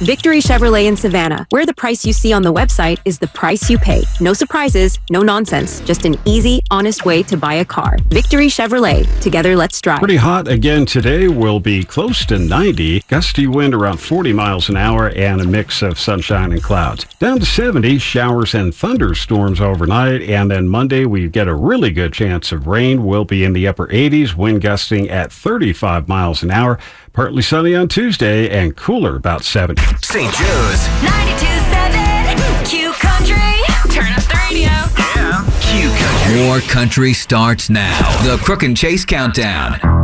Victory Chevrolet in Savannah, where the price you see on the website is the price you pay. No surprises, no nonsense, just an easy, honest way to buy a car. Victory Chevrolet. Together, let's drive. Pretty hot again today. Will be close to 90. Gusty wind around 40 miles an hour and a mix of sunshine and clouds. Down to 70, showers and thunderstorms overnight. And then Monday, we get a really good chance of rain. We'll be in the upper 80s, wind gusting at 35 miles an hour. Partly sunny on Tuesday and cooler about 70. St. Joe's 92.7 Q Country. Turn up the radio. Yeah. Q Country. More country starts now. The Crook and Chase Countdown.